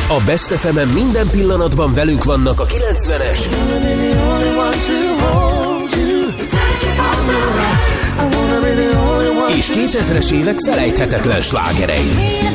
A Best FM-en minden pillanatban velünk vannak a 90-es és 2000-es évek felejthetetlen slágerei.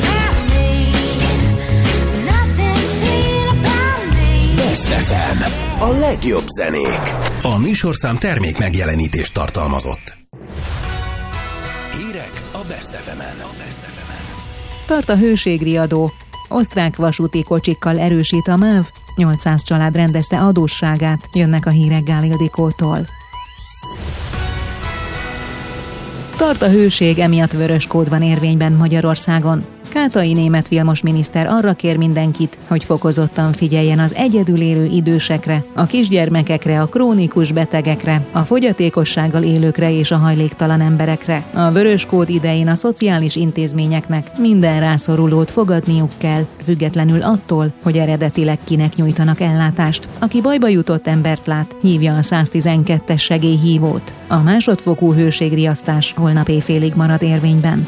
Best FM. A legjobb zenék. A műsorszám termék megjelenítést tartalmazott. Hírek a Best FM-en. Tart a hőségriadó. Osztrák vasúti kocsikkal erősít a MÁV. 800 család rendezte adósságát. Jönnek a hírek Gál Ildikótól. Tart a hőség, emiatt vörös kód van érvényben Magyarországon. Kátai német Vilmos miniszter arra kér mindenkit, hogy fokozottan figyeljen az egyedül élő idősekre, a kisgyermekekre, a krónikus betegekre, a fogyatékossággal élőkre és a hajléktalan emberekre. A vörös kód idején a szociális intézményeknek minden rászorulót fogadniuk kell, függetlenül attól, hogy eredetileg kinek nyújtanak ellátást. Aki bajba jutott embert lát, hívja a 112-es segélyhívót. A másodfokú hőségriasztás holnap éjfélig marad érvényben.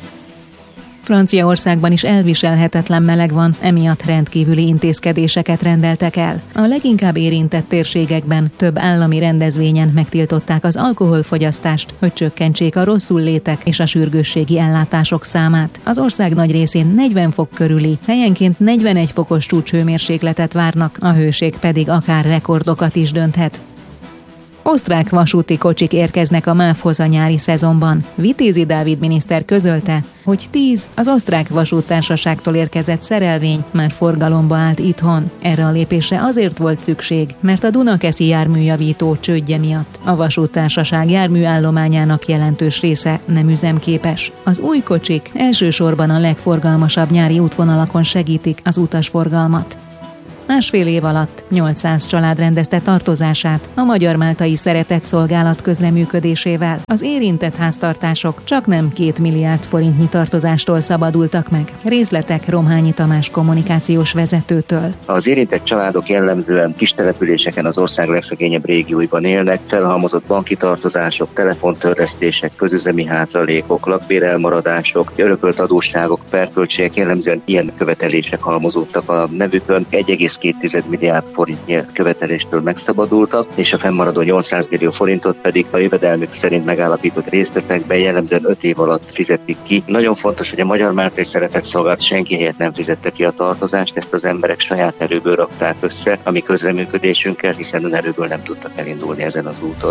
Franciaországban is elviselhetetlen meleg van, emiatt rendkívüli intézkedéseket rendeltek el. A leginkább érintett térségekben több állami rendezvényen megtiltották az alkoholfogyasztást, hogy csökkentsék a rosszullétek és a sürgősségi ellátások számát. Az ország nagy részén 40 fok körüli, helyenként 41 fokos csúcshőmérsékletet várnak, a hőség pedig akár rekordokat is dönthet. Osztrák vasúti kocsik érkeznek a MÁV-hoz a nyári szezonban. Vitézi Dávid miniszter közölte, hogy 10 az osztrák vasúttársaságtól érkezett szerelvény már forgalomba állt itthon. Erre a lépésre azért volt szükség, mert a Dunakeszi járműjavító csődje miatt a vasúttársaság járműállományának jelentős része nem üzemképes. Az új kocsik elsősorban a legforgalmasabb nyári útvonalakon segítik az utasforgalmat. Másfél év alatt 800 család rendezte tartozását a Magyar-Máltai Szeretetszolgálat közreműködésével. Az érintett háztartások csaknem 2 milliárd forintnyi tartozástól szabadultak meg. Részletek Romhányi Tamás kommunikációs vezetőtől. Az érintett családok jellemzően kis településeken az ország legszegényebb régióiban élnek, felhalmozott banki tartozások, telefontörlesztések, közüzemi hátralékok, lakbérelmaradások, örökölt adósságok, perköltségek, jellemzően ilyen követelések halmozódtak a nevükön. 1,2 milliárd forintnyi követeléstől megszabadultak, és a fennmaradó 800 millió forintot pedig a jövedelmük szerint megállapított részletekben jellemzően 5 év alatt fizetik ki. Nagyon fontos, hogy a Magyar-Máltai Szeretetszolgálat senki helyett nem fizette ki a tartozást, ezt az emberek saját erőből rakták össze a mi közreműködésünkkel, hiszen önerőből nem tudtak elindulni ezen az úton.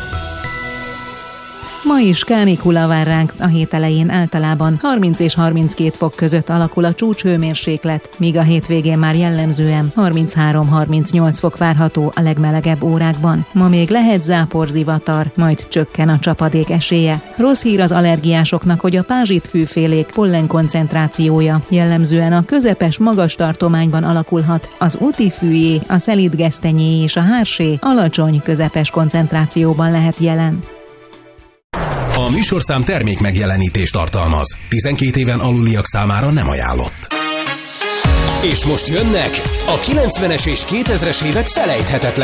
Ma is kánikula vár ránk, a hét elején általában 30 és 32 fok között alakul a csúcshőmérséklet, míg a hétvégén már jellemzően 33-38 fok várható a legmelegebb órákban. Ma még lehet záporzivatar, majd csökken a csapadék esélye. Rossz hír az allergiásoknak, hogy a pázsitfűfélék pollen koncentrációja jellemzően a közepes magas tartományban alakulhat. Az útifűjé, a szelídgesztenyé és a hársé alacsony közepes koncentrációban lehet jelen. A műsorszám termék megjelenítést tartalmaz. 12 éven aluliak számára nem ajánlott. És most jönnek a 90-es és 2000-es évek felejthetetlen